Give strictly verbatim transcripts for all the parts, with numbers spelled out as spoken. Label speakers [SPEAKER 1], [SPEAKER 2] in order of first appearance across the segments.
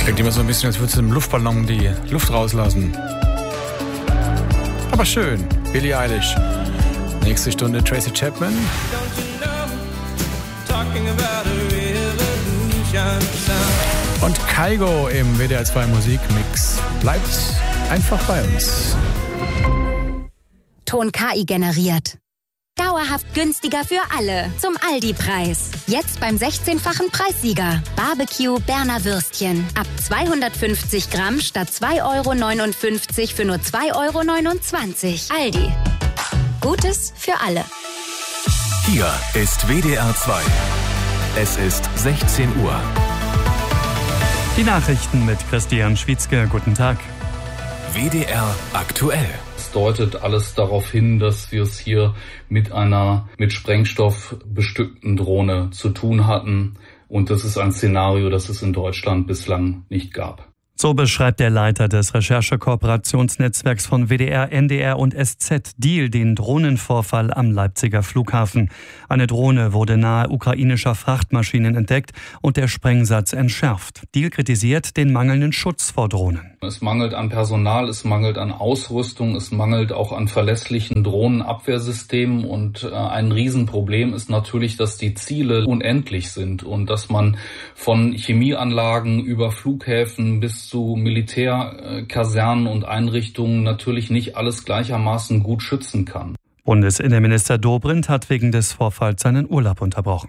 [SPEAKER 1] Klingt immer so ein bisschen, als würdest du im Luftballon die Luft rauslassen. Aber schön. Billie Eilish. Nächste Stunde Tracy Chapman. Und Kygo im W D R zwei Musikmix. Bleibt einfach bei uns.
[SPEAKER 2] Ton K I generiert. Dauerhaft günstiger für alle. Zum Aldi-Preis. Jetzt beim sechzehnfachen Preissieger. Barbecue Berner Würstchen. Ab zweihundertfünfzig Gramm statt zwei Euro neunundfünfzig für nur zwei Euro neunundzwanzig. Aldi. Gutes für alle.
[SPEAKER 3] Hier ist W D R zwei. Es ist sechzehn Uhr.
[SPEAKER 4] Die Nachrichten mit Christian Schwietzke. Guten Tag.
[SPEAKER 3] W D R aktuell.
[SPEAKER 5] Es deutet alles darauf hin, dass wir es hier mit einer mit Sprengstoff bestückten Drohne zu tun hatten. Und das ist ein Szenario, das es in Deutschland bislang nicht gab.
[SPEAKER 4] So beschreibt der Leiter des Recherche-Kooperationsnetzwerks von W D R, N D R und S Z Diehl den Drohnenvorfall am Leipziger Flughafen. Eine Drohne wurde nahe ukrainischer Frachtmaschinen entdeckt und der Sprengsatz entschärft. Diehl kritisiert den mangelnden Schutz vor Drohnen.
[SPEAKER 5] Es mangelt an Personal, es mangelt an Ausrüstung, es mangelt auch an verlässlichen Drohnenabwehrsystemen und äh, ein Riesenproblem ist natürlich, dass die Ziele unendlich sind und dass man von Chemieanlagen über Flughäfen bis zu Militärkasernen und Einrichtungen natürlich nicht alles gleichermaßen gut schützen kann.
[SPEAKER 4] Bundesinnenminister Dobrindt hat wegen des Vorfalls seinen Urlaub unterbrochen.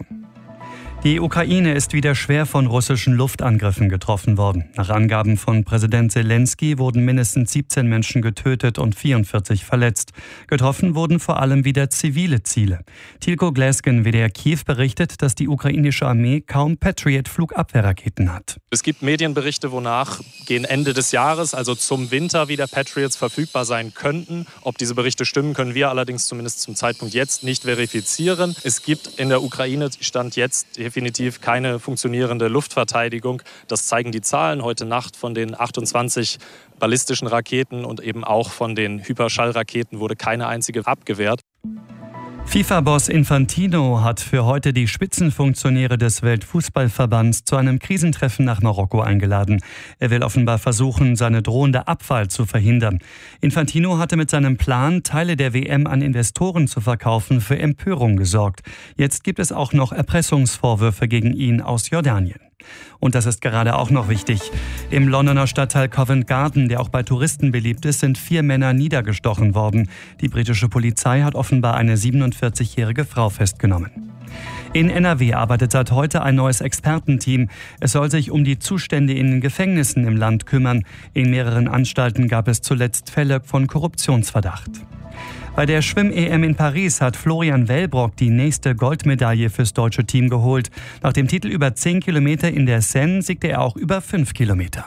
[SPEAKER 4] Die Ukraine ist wieder schwer von russischen Luftangriffen getroffen worden. Nach Angaben von Präsident Zelensky wurden mindestens siebzehn Menschen getötet und vierundvierzig verletzt. Getroffen wurden vor allem wieder zivile Ziele. Tilko Glesken, W D R Kiew, berichtet, dass die ukrainische Armee kaum Patriot-Flugabwehrraketen hat.
[SPEAKER 6] Es gibt Medienberichte, wonach gegen Ende des Jahres, also zum Winter, wieder Patriots verfügbar sein könnten. Ob diese Berichte stimmen, können wir allerdings zumindest zum Zeitpunkt jetzt nicht verifizieren. Es gibt in der Ukraine Stand jetzt definitiv keine funktionierende Luftverteidigung. Das zeigen die Zahlen heute Nacht von den achtundzwanzig ballistischen Raketen und eben auch von den Hyperschallraketen wurde keine einzige abgewehrt.
[SPEAKER 4] FIFA-Boss Infantino hat für heute die Spitzenfunktionäre des Weltfußballverbands zu einem Krisentreffen nach Marokko eingeladen. Er will offenbar versuchen, seine drohende Abwahl zu verhindern. Infantino hatte mit seinem Plan, Teile der W M an Investoren zu verkaufen, für Empörung gesorgt. Jetzt gibt es auch noch Erpressungsvorwürfe gegen ihn aus Jordanien. Und das ist gerade auch noch wichtig. Im Londoner Stadtteil Covent Garden, der auch bei Touristen beliebt ist, sind vier Männer niedergestochen worden. Die britische Polizei hat offenbar eine siebenundvierzigjährige Frau festgenommen. In N R W arbeitet seit heute ein neues Expertenteam. Es soll sich um die Zustände in den Gefängnissen im Land kümmern. In mehreren Anstalten gab es zuletzt Fälle von Korruptionsverdacht. Bei der Schwimm-E M in Paris hat Florian Wellbrock die nächste Goldmedaille fürs deutsche Team geholt. Nach dem Titel über zehn Kilometer in der Seine siegte er auch über fünf Kilometer.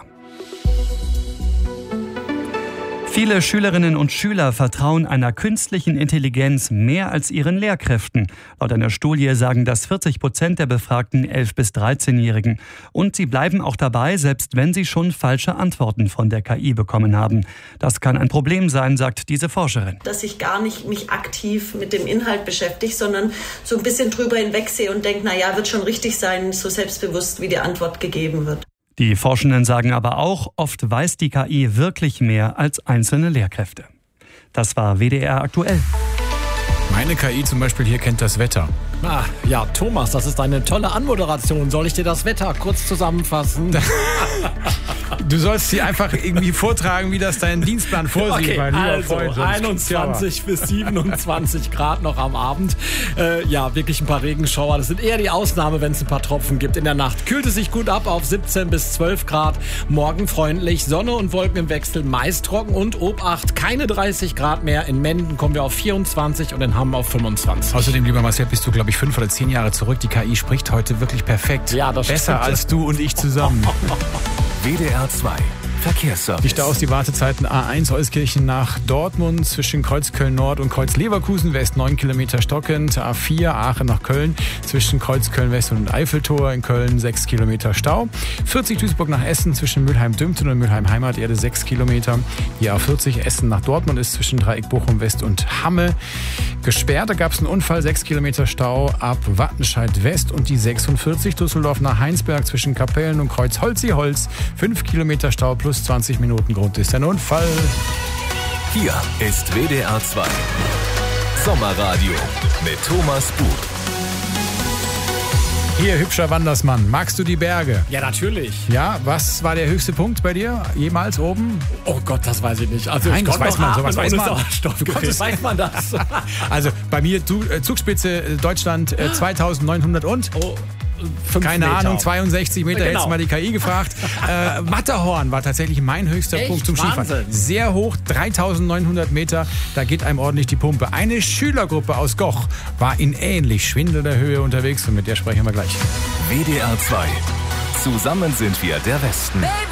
[SPEAKER 4] Viele Schülerinnen und Schüler vertrauen einer künstlichen Intelligenz mehr als ihren Lehrkräften. Laut einer Studie sagen das vierzig Prozent der befragten elf- bis dreizehnjährigen. Und sie bleiben auch dabei, selbst wenn sie schon falsche Antworten von der K I bekommen haben. Das kann ein Problem sein, sagt diese Forscherin.
[SPEAKER 7] Dass ich gar nicht mich aktiv mit dem Inhalt beschäftige, sondern so ein bisschen drüber hinwegsehe und denke, na ja, wird schon richtig sein, so selbstbewusst, wie die Antwort gegeben wird.
[SPEAKER 4] Die Forschenden sagen aber auch, oft weiß die K I wirklich mehr als einzelne Lehrkräfte. Das war W D R aktuell.
[SPEAKER 1] Meine K I zum Beispiel hier kennt das Wetter.
[SPEAKER 8] Ah, ja, Thomas, das ist eine tolle Anmoderation. Soll ich dir das Wetter kurz zusammenfassen?
[SPEAKER 1] Du sollst sie einfach irgendwie vortragen, wie das dein Dienstplan vorsieht,
[SPEAKER 8] okay,
[SPEAKER 1] mein lieber
[SPEAKER 8] also
[SPEAKER 1] Freund.
[SPEAKER 8] einundzwanzig bis siebenundzwanzig Grad noch am Abend. Äh, ja, wirklich ein paar Regenschauer. Das sind eher die Ausnahme, wenn es ein paar Tropfen gibt. In der Nacht kühlt es sich gut ab auf siebzehn bis zwölf Grad. Morgen freundlich, Sonne und Wolken im Wechsel, meist trocken und Obacht, keine dreißig Grad mehr. In Menden kommen wir auf vierundzwanzig und in Hamm auf fünfundzwanzig.
[SPEAKER 1] Außerdem, lieber Marcel, bist du, glaube ich, fünf oder zehn Jahre zurück. Die K I spricht heute wirklich perfekt.
[SPEAKER 8] Ja, das
[SPEAKER 1] Besser
[SPEAKER 8] stimmt.
[SPEAKER 1] als du und ich zusammen.
[SPEAKER 3] W D R zwei. Verkehrsservice.
[SPEAKER 1] Die Staus, die Wartezeiten A eins Euskirchen nach Dortmund zwischen Kreuzköln Nord und Kreuz Leverkusen West neun Kilometer stockend. A vier Aachen nach Köln zwischen Kreuzköln West und Eiffeltor in Köln sechs Kilometer Stau. vierzig Duisburg nach Essen zwischen Mülheim-Dümten und Mülheim-Heimaterde sechs Kilometer. Die A vierzig Essen nach Dortmund ist zwischen Dreieck Bochum West und Hamme gesperrt. Da gab es einen Unfall, sechs Kilometer Stau ab Wattenscheid West und die sechsundvierzig Düsseldorf nach Heinsberg zwischen Kapellen und Kreuz Holzi-Holz. fünf Kilometer Stau plus zwanzig Minuten Grund ist ein Unfall.
[SPEAKER 3] Hier ist W D R zwei Sommerradio mit Thomas Buch.
[SPEAKER 1] Hier, hübscher Wandersmann. Magst du die Berge?
[SPEAKER 8] Ja, natürlich.
[SPEAKER 1] Ja, was war der höchste Punkt bei dir jemals oben?
[SPEAKER 8] Oh Gott, das weiß ich nicht. Also
[SPEAKER 1] Nein,
[SPEAKER 8] ich
[SPEAKER 1] das weiß man, sowas weiß man.
[SPEAKER 8] Du konntest, weiß man das.
[SPEAKER 1] Also bei mir Zugspitze Deutschland äh, zweitausendneunhundert und... Oh. Keine
[SPEAKER 8] Meter.
[SPEAKER 1] Ahnung, zweiundsechzig Meter,
[SPEAKER 8] genau.
[SPEAKER 1] Hättest mal die K I gefragt. äh, Matterhorn war tatsächlich mein höchster
[SPEAKER 8] Echt?
[SPEAKER 1] Punkt zum Skifahren.
[SPEAKER 8] Wahnsinn.
[SPEAKER 1] Sehr hoch, dreitausendneunhundert Meter, da geht einem ordentlich die Pumpe. Eine Schülergruppe aus Goch war in ähnlich schwindelnder Höhe unterwegs und mit der sprechen wir gleich.
[SPEAKER 3] W D R zwei. Zusammen sind wir der Westen.
[SPEAKER 2] Baby.